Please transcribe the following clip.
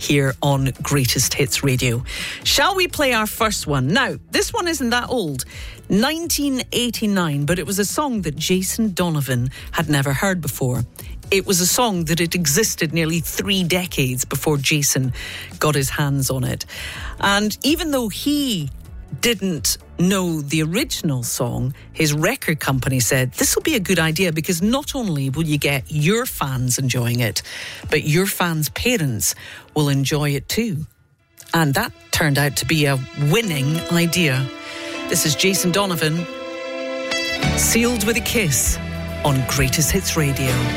here on Greatest Hits Radio. Shall we play our first one? Now, this one isn't that old. 1989, but it was a song that Jason Donovan had never heard before. It was a song that had existed nearly 3 decades before Jason got his hands on it. And even though he didn't know the original song, his record company said, this will be a good idea because not only will you get your fans enjoying it, but your fans' parents will enjoy it too. And that turned out to be a winning idea. This is Jason Donovan, Sealed with a Kiss on Greatest Hits Radio.